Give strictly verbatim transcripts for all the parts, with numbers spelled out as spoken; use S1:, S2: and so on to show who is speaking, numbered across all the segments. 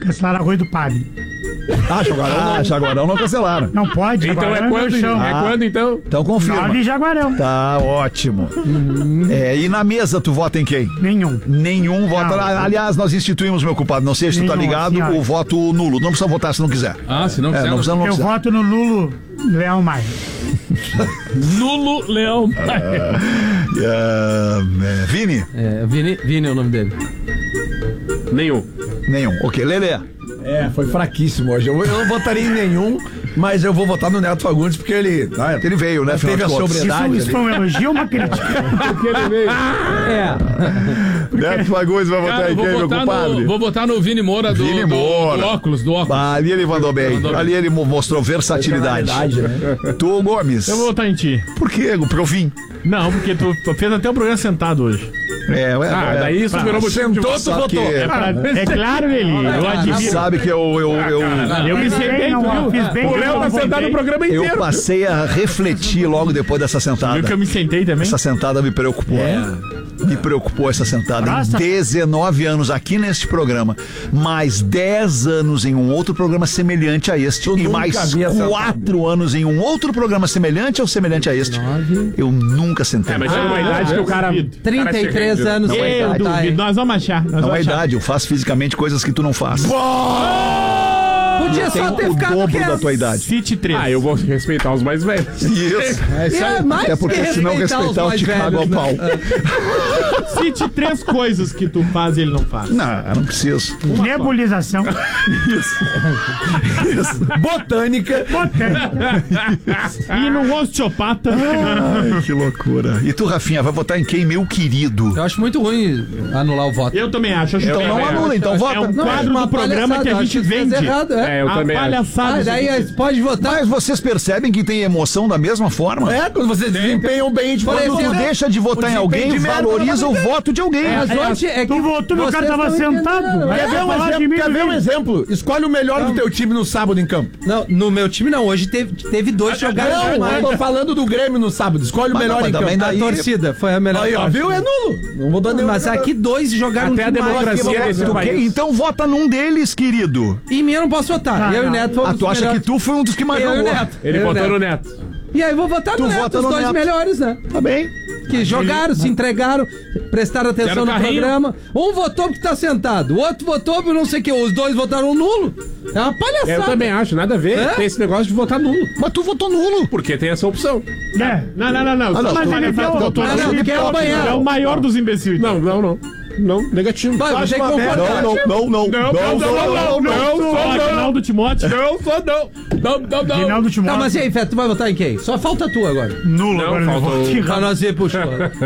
S1: Cancelaram arroz do padre.
S2: Ah, Jaguarão não. Ah, Jaguarão não cancelaram.
S1: Não pode,
S3: Então é quando, então?
S2: Ah,
S3: É quando, então?
S2: Então confirma.
S1: Nove Jaguarão.
S2: Tá ótimo. É, e na mesa tu vota em quem?
S1: Nenhum.
S2: Nenhum voto.
S1: Não.
S2: Aliás, nós instituímos, meu culpado, não sei se tu tá
S1: Nenhum,
S2: ligado,
S1: assim, ó.
S2: o voto nulo. Não precisa votar se não quiser.
S3: Ah, se não
S2: É,
S3: quiser.
S2: não precisa, não
S1: Eu
S2: precisa.
S1: voto no Lulo Leão Maia.
S3: Nulo Leão.
S2: É, é, Vini?
S4: É, Vini, Vini é o nome dele.
S3: Nenhum.
S2: Nenhum. Ok, Lelê.
S5: É, foi fraquíssimo hoje. Eu, eu não votaria em nenhum, mas eu vou votar no Neto Fagundes porque ele, ah,
S2: Ele veio, né? afinal
S5: teve a
S2: de contas.
S5: sobriedade.
S1: Isso, isso foi um elogio ou uma crítica?
S3: Porque ele veio.
S4: É.
S2: Neto Fagundes vai votar
S3: Cara,
S2: em
S3: vou,
S2: quem, meu
S3: botar
S2: compadre?
S3: no, vou botar no Vini Moura do,
S2: Vini
S3: do-
S2: Moura.
S3: do óculos, do óculos.
S2: Ah, ali ele mandou bem.
S3: Mandou bem.
S2: Ali ele mo- mostrou versatilidade. Tu, Gomes.
S6: Eu vou votar em ti.
S2: Por quê? Porque eu vim.
S6: Não, porque tu fez até o programa sentado hoje.
S2: É, é,
S3: Ah,
S2: é,
S3: daí isso virou motivo de voto.
S2: Sabe que,
S6: É, pra- é claro, Lili. Eu admiro.
S2: sabe que eu, eu, eu,
S6: Eu me sentei,
S1: não,
S6: tu
S1: ó,
S6: viu?
S1: fiz bem.
S6: O Léo tá sentado no programa
S2: eu
S6: inteiro.
S2: passei a refletir logo depois dessa
S6: Viu
S2: sentada.
S6: que eu me sentei também?
S2: Essa sentada me preocupou. Me preocupou essa sentada.
S1: Nossa.
S2: dezenove anos aqui neste programa, mais dez anos em um outro programa semelhante a este,
S5: Eu
S2: e
S5: nunca
S2: mais
S5: vi essa
S2: quatro anos em um outro programa semelhante ou semelhante a este. Eu nunca sentei.
S3: É, mas chega uma
S6: Ah,
S3: idade que o cara.
S6: duvido.
S4: trinta e três
S3: Cara,
S4: anos.
S2: Não é
S6: Eu
S2: idade.
S4: Tá,
S6: duvido.
S4: hein?
S6: Nós vamos achar. Nós
S2: Não
S6: vamos
S2: é
S6: achar.
S2: idade, eu faço fisicamente coisas que tu não faz.
S4: Podia só
S2: Tem
S4: ter
S2: o
S4: ficado
S2: dobro
S4: quieto.
S2: da tua idade.
S6: City três.
S3: Ah, eu vou respeitar os mais velhos.
S2: Isso.
S4: E é mais
S2: Até porque
S4: que
S2: se não
S4: respeitar os
S2: respeitar, eu
S4: mais
S2: te cago ao
S4: velhos,
S2: pau.
S4: né?
S6: Cite três coisas que tu faz e ele não faz.
S2: Não, eu não preciso.
S1: Nebulização.
S5: Botânica.
S6: E no osteopata.
S2: Ai, que loucura. E tu, Rafinha, vai votar em quem, meu querido?
S4: Eu acho muito ruim anular o voto.
S6: Eu também acho. acho
S2: Então
S6: que
S2: não
S6: é-
S2: anula, então
S6: é
S2: vota.
S6: um
S4: Não,
S6: quadro
S4: é uma
S6: do programa que a
S4: palhaçada,
S6: gente
S4: acho que fez
S6: vende.
S4: errado, é.
S3: É, eu
S6: a
S3: também acho.
S6: palhaçada.
S4: Ah, daí aí pode votar.
S2: Mas vocês percebem que tem emoção da mesma forma?
S5: É, quando vocês desempenham bem, tipo,
S4: Por
S2: Quando tu
S4: exemplo,
S2: deixa de votar em alguém,
S5: desentendimento
S2: valoriza
S5: não
S2: o
S5: vai
S2: voto de alguém.
S4: Mas hoje é que
S1: Tu votou, meu cara
S4: vocês
S1: tava
S4: não
S1: sentado.
S4: entenderam.
S1: Vai
S5: Quer ver um
S1: falar de
S5: exemplo?
S1: mim,
S5: Quer ver um
S1: Vini.
S5: exemplo? Escolhe o melhor do teu time no sábado em campo.
S4: Não, no meu time não. Hoje teve, teve dois jogaram
S5: Não, eu
S4: demais.
S5: tô falando do Grêmio no sábado. Escolhe o
S2: Mas
S5: melhor
S2: não,
S5: em
S2: mas
S5: campo.
S2: também
S4: A
S2: daí-
S4: torcida foi a melhor.
S5: Aí, ó, viu? É nulo. Não vou dar nenhum.
S4: Mas aqui dois jogaram
S3: Até a
S4: demais.
S3: democracia
S4: Que-
S3: desse
S2: Tu
S3: país.
S2: quer? Então vota num deles, querido.
S4: Em mim eu não posso votar.
S1: Ah,
S4: eu e o
S1: não.
S4: Neto fomos
S2: Ah, tu
S4: os
S2: acha que
S4: melhores.
S2: tu foi um dos que mais
S4: Eu e o
S2: jogou?
S4: Neto.
S3: Ele
S4: Eu e o
S3: votou no
S4: Neto.
S3: Neto.
S4: E aí vou votar
S2: Tu
S4: no Neto,
S2: vota
S4: os
S2: no
S4: dois
S2: Neto.
S4: melhores, né?
S2: Tá bem.
S4: Que jogaram, se entregaram, prestaram atenção
S3: Deram
S4: no
S3: carrinho.
S4: programa. Um votou porque tá sentado, o outro votou por não sei o que, os dois votaram nulo. É uma palhaçada.
S3: Eu também acho, nada a ver.
S4: É?
S3: Tem esse negócio de votar nulo.
S2: Mas tu votou nulo.
S3: Porque tem essa opção.
S1: É.
S6: Não, não, não, não.
S2: Ah, não,
S6: Mas
S2: tu-
S6: ele
S1: tu-
S6: deu-
S1: tu-
S6: doutor,
S4: Ah, não,
S6: ele
S4: tu quer
S6: deu-
S4: apanhar.
S6: É o maior dos imbecil.
S3: Não, não, não. Não, negativo.
S4: Vai, vou ter que
S5: uma
S4: concordar.
S2: Não, não, não, não.
S3: Não, não, não, não, não,
S6: Ó,
S3: sou não.
S6: Aguinaldo Timóteo.
S3: Não, sou não. Não, não, não.
S1: Reinaldo
S4: Tá,
S1: Timóteo.
S4: mas e aí, Fé, tu vai votar em quem? Só falta tu agora.
S1: Nulo
S3: Não,
S1: agora.
S3: falta
S1: eu vou
S3: o-
S1: tirar.
S4: Pra nós ver, puxa.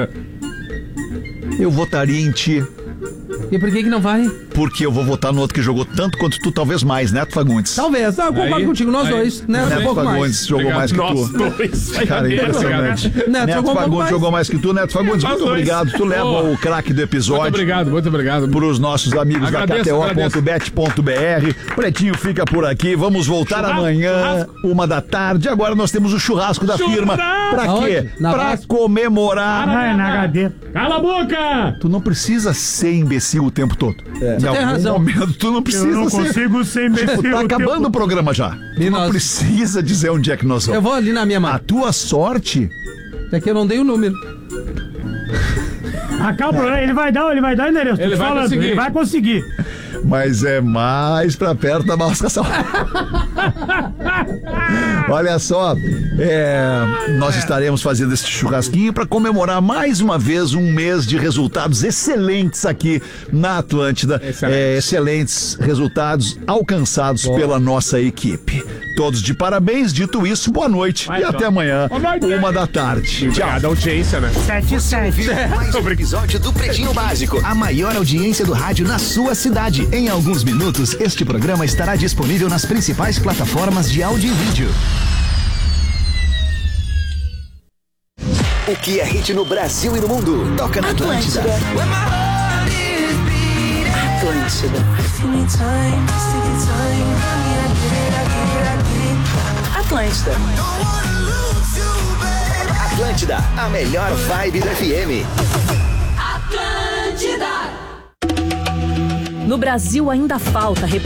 S2: Eu votaria em ti,
S4: E por que que não vai?
S2: porque eu vou votar no outro que jogou tanto quanto tu, talvez mais, Neto Fagundes.
S4: Talvez. Não, eu concordo
S3: Aí,
S4: contigo, nós
S3: aí.
S4: dois. Né? Um
S2: Neto
S4: pouco
S2: Fagundes
S4: mais.
S2: jogou mais que
S3: Nós
S2: tu.
S3: dois.
S2: Cara, impressionante.
S4: Neto
S2: Neto
S4: jogou um pouco
S2: Fagundes
S4: mais.
S2: jogou mais que tu. Neto Fagundes,
S3: Nós
S2: muito
S3: dois.
S2: obrigado. Tu leva
S3: Oh.
S2: o craque do
S3: Muito
S2: episódio
S3: obrigado, muito obrigado.
S2: para os nossos amigos
S3: Agradeço,
S2: da K T O ponto bet ponto B R. Pretinho fica por aqui. Vamos voltar
S6: Churrasco,
S2: amanhã,
S6: churrasco.
S2: uma da tarde. Agora nós temos o churrasco da
S6: Churrasco!
S2: firma. Pra quê?
S4: Aonde? Na
S2: Pra
S4: Vasco?
S2: comemorar.
S1: Ah, é na H D.
S6: Cala a boca!
S2: Tu não precisa ser imbecil o tempo todo. Em
S4: tem
S2: algum
S4: razão.
S2: momento tu não precisa
S1: Eu não
S2: ser.
S1: consigo ser imbecil.
S2: Tipo, tá
S1: o
S2: acabando
S1: tempo-
S2: o programa já. Tu
S4: E
S2: não
S4: nós?
S2: precisa dizer onde é que nós
S4: Eu
S2: vamos.
S4: vou ali na minha
S2: A
S4: mão.
S2: tua sorte
S4: É que eu não dei o número.
S1: Acaba, ele vai dar, ele vai dar o endereço.
S3: Ele
S1: Tô
S3: vai
S1: falando,
S3: conseguir.
S1: Ele vai conseguir.
S2: mas é mais pra perto da mascação. Olha só, é, nós estaremos fazendo esse churrasquinho para comemorar mais uma vez um mês de resultados excelentes aqui na Atlântida.
S3: Excelente.
S2: É, excelentes resultados alcançados pela nossa equipe. Todos de parabéns. Dito isso, boa noite
S6: Vai,
S2: e
S6: João.
S2: até amanhã,
S6: Boa noite.
S2: uma da tarde.
S3: Obrigado, audiência, né?
S1: sete sete.
S7: Mais um episódio do Pretinho Básico, a maior audiência do rádio na sua cidade. Em alguns minutos, este programa estará disponível nas principais plataformas de áudio e vídeo. O que é hit no Brasil e no mundo? Toca na Atlântida. Atlântida.
S8: Atlântida.
S7: Atlântida, a melhor vibe do F M.
S8: No Brasil ainda falta